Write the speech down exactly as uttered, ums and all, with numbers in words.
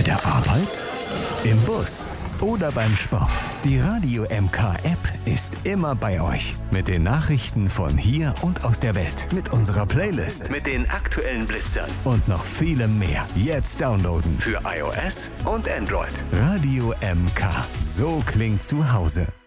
der Arbeit? Im Bus? Oder beim Sport? Die Radio M K App ist immer bei euch. Mit den Nachrichten von hier und aus der Welt. Mit unserer Playlist. Mit den aktuellen Blitzern. Und noch vielem mehr. Jetzt downloaden. Für iOS und Android. Radio M K. So klingt zu Hause.